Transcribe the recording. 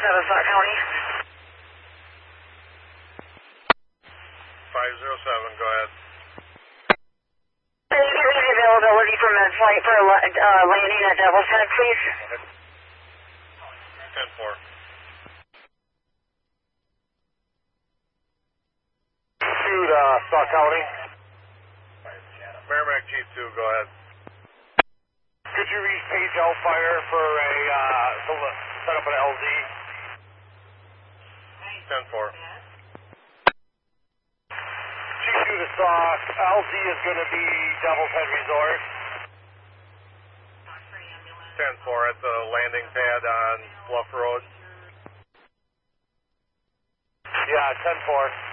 Sauk County. 507, go ahead. Can you give me the availability for med flight for landing at Devil's Head, please? 10-4. Shoot, Sauk County. Merrimack G2, go ahead. Could you reach Page Hellfire for a, set up an LZ? 10-4. G2 to Sauk, LZ is going to be Devil's Head Resort. 10-4 at the landing pad on Bluff Road. Yeah, 10-4.